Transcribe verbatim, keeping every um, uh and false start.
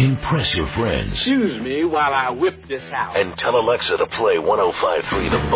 Impress your friends. Excuse me while I whip this out. And tell Alexa to play one oh five point three The